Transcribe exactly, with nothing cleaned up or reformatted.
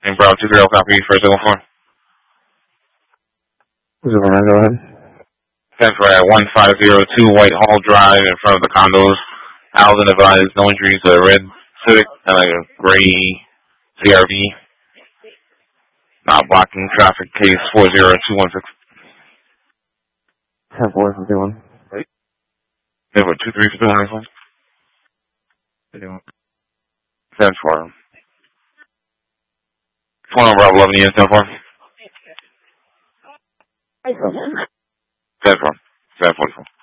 And Brown two zero copy for zero four. zero nine, go ahead. ten for at one five zero two Whitehall Drive in front of the condos. Alden advised no injuries to a red Civic and like a gray C R V. Not blocking traffic, case four zero two one six. ten four fifty-one. Right. ten four two three fifty-one. fifty-one. ten four. Phone number eleven years, ten four. ten four. ten forty-four.